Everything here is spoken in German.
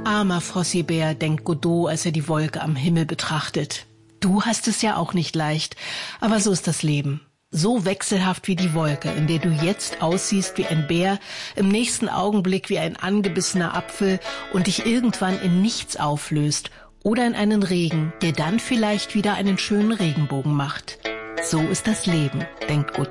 Armer Fossibär, denkt Godot, als er die Wolke am Himmel betrachtet. Du hast es ja auch nicht leicht, aber so ist das Leben. So wechselhaft wie die Wolke, in der du jetzt aussiehst wie ein Bär, im nächsten Augenblick wie ein angebissener Apfel und dich irgendwann in nichts auflöst oder in einen Regen, der dann vielleicht wieder einen schönen Regenbogen macht. So ist das Leben, denkt Godot.